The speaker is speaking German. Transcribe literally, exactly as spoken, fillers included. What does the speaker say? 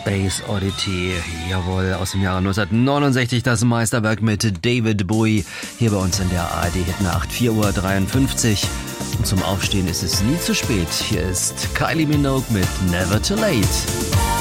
Space Oddity, jawohl, aus dem Jahre neunzehnhundertneunundsechzig, das Meisterwerk mit David Bowie, hier bei uns in der A R D-Hitnacht, vier Uhr dreiundfünfzig. Und zum Aufstehen ist es nie zu spät. Hier ist Kylie Minogue mit Never Too Late.